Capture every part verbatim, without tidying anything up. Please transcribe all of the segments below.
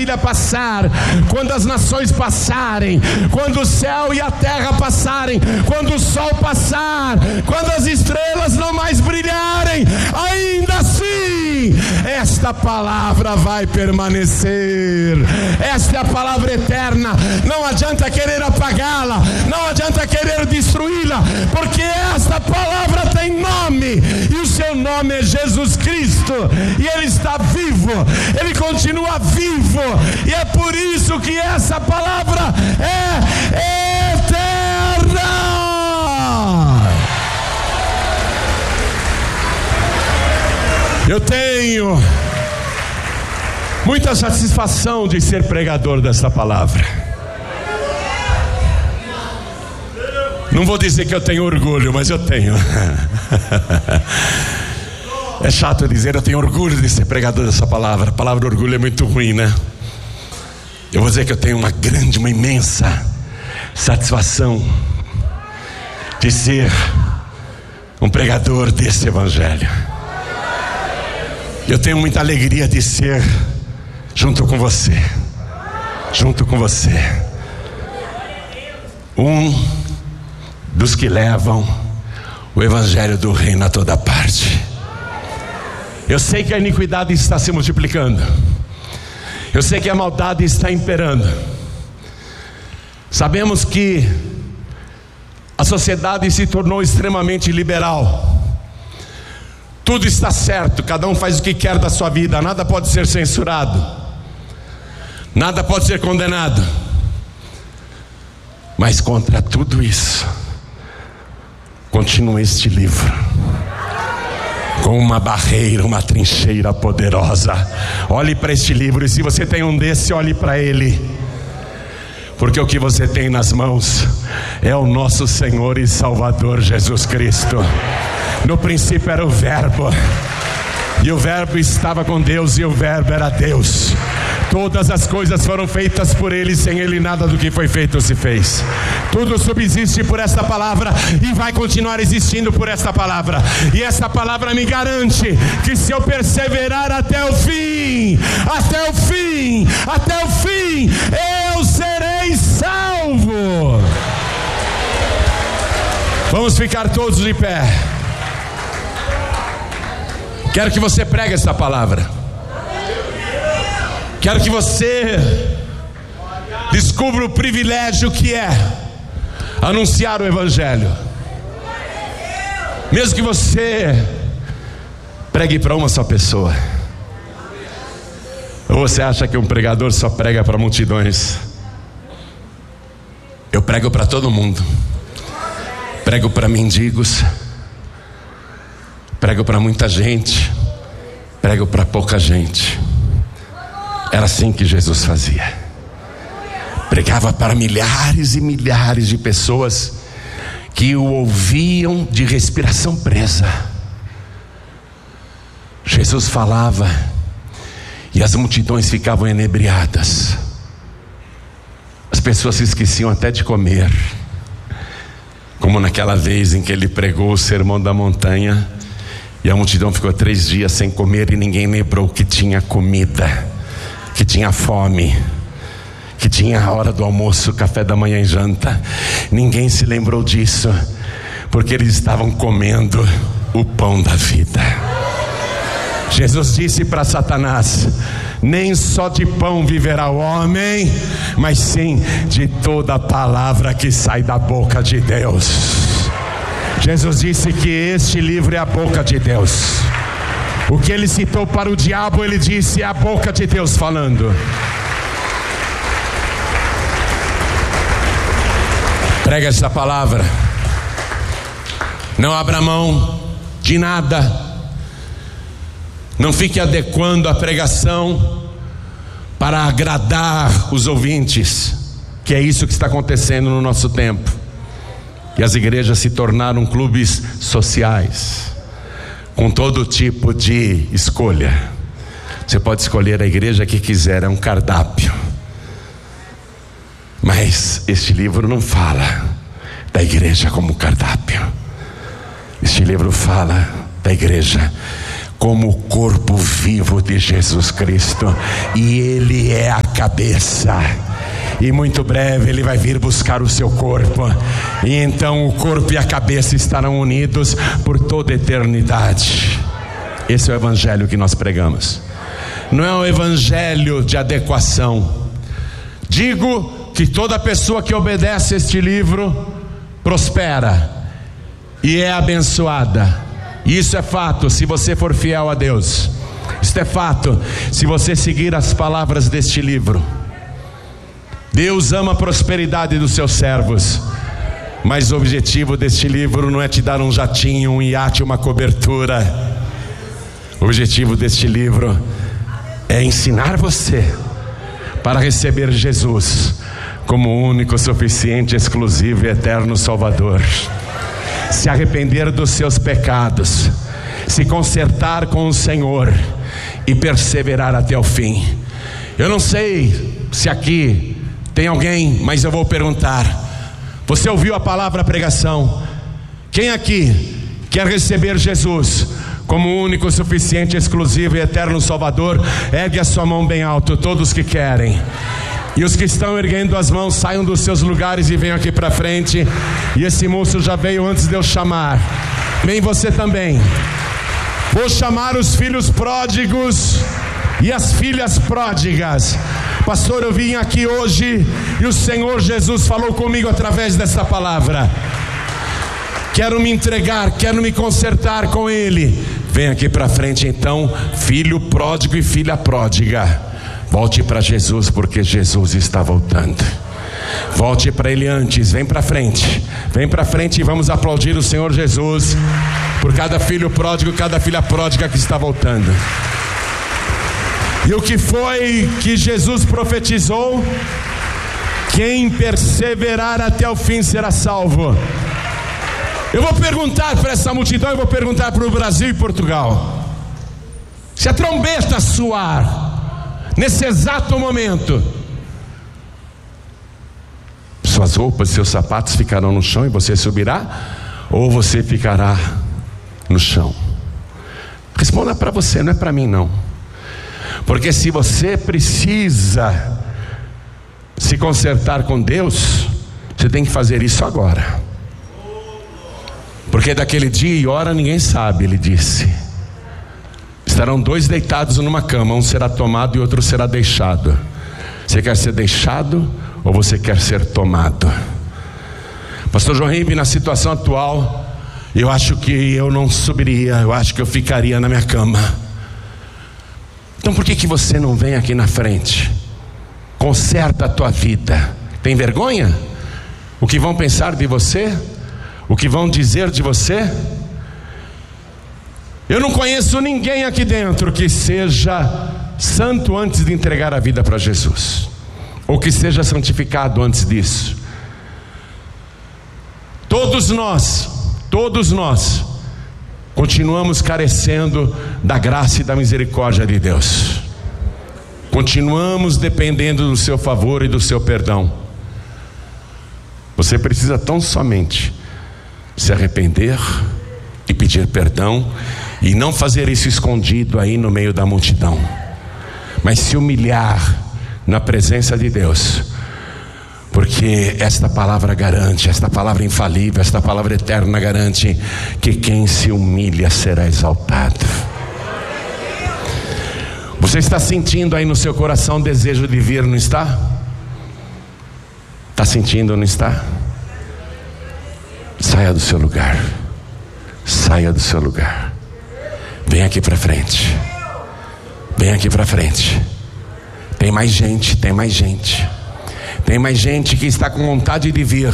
maravilha passar, quando as nações passarem, quando o céu e a terra passarem, quando o sol passar, quando as estrelas não mais brilharem, ainda assim esta palavra vai permanecer. Esta é a palavra eterna. Não adianta querer apagá-la, não adianta querer destruí-la, porque esta palavra tem nome, e o seu nome é Jesus Cristo, e Ele está vivo, Ele continua vivo, e é por isso que essa palavra é eterna. Eu tenho muita satisfação de ser pregador dessa palavra. Não vou dizer que eu tenho orgulho, mas eu tenho. É chato dizer eu tenho orgulho de ser pregador dessa palavra. A palavra orgulho é muito ruim, né? Eu vou dizer que eu tenho uma grande, uma imensa satisfação de ser um pregador desse evangelho. Eu tenho muita alegria de ser junto com você, junto com você, um dos que levam o evangelho do reino a toda parte. Eu sei que a iniquidade está se multiplicando, eu sei que a maldade está imperando. Sabemos que a sociedade se tornou extremamente liberal. Tudo está certo, cada um faz o que quer da sua vida, nada pode ser censurado, nada pode ser condenado. Mas contra tudo isso, continua este livro, com uma barreira, uma trincheira poderosa. Olhe para este livro, e se você tem um desse, olhe para ele, porque o que você tem nas mãos é o nosso Senhor e Salvador Jesus Cristo. No princípio era o Verbo, e o Verbo estava com Deus, e o Verbo era Deus. Todas as coisas foram feitas por Ele, sem Ele nada do que foi feito se fez. Tudo subsiste por esta palavra, e vai continuar existindo por esta palavra. E esta palavra me garante que se eu perseverar até o fim, até o fim, até o fim, eu serei salvo. Vamos ficar todos de pé. Quero que você pregue essa palavra. Quero que você descubra o privilégio que é anunciar o evangelho. Mesmo que você pregue para uma só pessoa. Ou você acha que um pregador só prega para multidões? Eu prego para todo mundo. Prego para mendigos, prego para muita gente, prego para pouca gente. Era assim que Jesus fazia. Pregava para milhares e milhares de pessoas que o ouviam de respiração presa. Jesus falava e as multidões ficavam enebriadas. As pessoas se esqueciam até de comer. Como naquela vez em que ele pregou o sermão da montanha, e a multidão ficou três dias sem comer, e ninguém lembrou que tinha comida, que tinha fome, que tinha a hora do almoço, café da manhã e janta. Ninguém se lembrou disso, porque eles estavam comendo o pão da vida. Jesus disse para Satanás: nem só de pão viverá o homem, mas sim de toda a palavra que sai da boca de Deus. Jesus disse que este livro é a boca de Deus. O que ele citou para o diabo, ele disse, é a boca de Deus falando. Prega essa palavra. Não abra mão de nada. Não fique adequando a pregação para agradar os ouvintes, que é isso que está acontecendo no nosso tempo. E as igrejas se tornaram clubes sociais, com todo tipo de escolha. Você pode escolher a igreja que quiser, é um cardápio. Mas este livro não fala da igreja como cardápio. Este livro fala da igreja como o corpo vivo de Jesus Cristo, e Ele é a cabeça. E muito breve ele vai vir buscar o seu corpo. E então o corpo e a cabeça estarão unidos por toda a eternidade. Esse é o evangelho que nós pregamos. Não é um evangelho de adequação. Digo que toda pessoa que obedece a este livro prospera e é abençoada. Isso é fato se você for fiel a Deus. Isso é fato se você seguir as palavras deste livro. Deus ama a prosperidade dos seus servos, mas o objetivo deste livro não é te dar um jatinho, um iate, uma cobertura. O objetivo deste livro é ensinar você para receber Jesus como o único, suficiente, exclusivo e eterno Salvador. Se arrepender dos seus pecados, se consertar com o Senhor e perseverar até o fim. Eu não sei se aqui tem alguém, mas eu vou perguntar. Você ouviu a palavra pregação? Quem aqui quer receber Jesus como o único, suficiente, exclusivo e eterno Salvador? Ergue a sua mão bem alto, todos que querem. E os que estão erguendo as mãos, saiam dos seus lugares e venham aqui para frente. E esse moço já veio antes de eu chamar. Vem você também. Vou chamar os filhos pródigos e as filhas pródigas. Pastor, eu vim aqui hoje e o Senhor Jesus falou comigo através dessa palavra. Quero me entregar, quero me consertar com Ele. Vem aqui para frente então, filho pródigo e filha pródiga. Volte para Jesus, porque Jesus está voltando. Volte para Ele antes, vem para frente. Vem para frente e vamos aplaudir o Senhor Jesus por cada filho pródigo, cada filha pródiga que está voltando. E o que foi que Jesus profetizou? Quem perseverar até o fim será salvo. Eu vou perguntar para essa multidão, eu vou perguntar para o Brasil e Portugal. Se a trombeta soar nesse exato momento, suas roupas, seus sapatos ficarão no chão e você subirá? Ou você ficará no chão? Responda para você, não é para mim não. Porque se você precisa se consertar com Deus, você tem que fazer isso agora. Porque daquele dia e hora ninguém sabe, ele disse. Estarão dois deitados numa cama, um será tomado e outro será deixado. Você quer ser deixado ou você quer ser tomado? Pastor João Ribe, na situação atual, eu acho que eu não subiria, eu acho que eu ficaria na minha cama. Então por que que você não vem aqui na frente? Conserta a tua vida. Tem vergonha? O que vão pensar de você? O que vão dizer de você? Eu não conheço ninguém aqui dentro que seja santo antes de entregar a vida para Jesus, ou que seja santificado antes disso. Todos nós, todos nós continuamos carecendo da graça e da misericórdia de Deus. Continuamos dependendo do seu favor e do seu perdão. Você precisa tão somente se arrepender e pedir perdão, e não fazer isso escondido aí no meio da multidão, mas se humilhar na presença de Deus, porque esta palavra garante, esta palavra infalível, esta palavra eterna garante que quem se humilha será exaltado. Você está sentindo aí no seu coração o desejo de vir, não está? Está sentindo ou não está? Saia do seu lugar. Saia do seu lugar. Vem aqui para frente. Vem aqui para frente. Tem mais gente, tem mais gente. Tem mais gente que está com vontade de vir.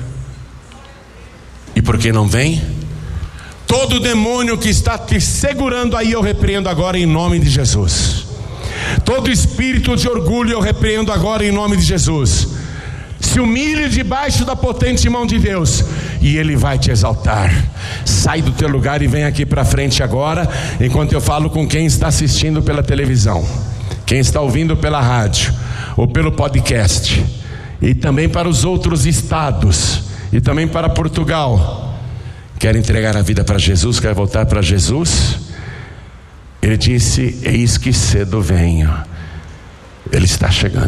E por que não vem? Todo demônio que está te segurando aí, eu repreendo agora em nome de Jesus. Todo espírito de orgulho eu repreendo agora em nome de Jesus. Se humilhe debaixo da potente mão de Deus, e Ele vai te exaltar. Sai do teu lugar e vem aqui para frente agora, enquanto eu falo com quem está assistindo pela televisão, quem está ouvindo pela rádio ou pelo podcast, e também para os outros estados, e também para Portugal. Quer entregar a vida para Jesus? Quer voltar para Jesus? Ele disse: eis que cedo venho. Ele está chegando.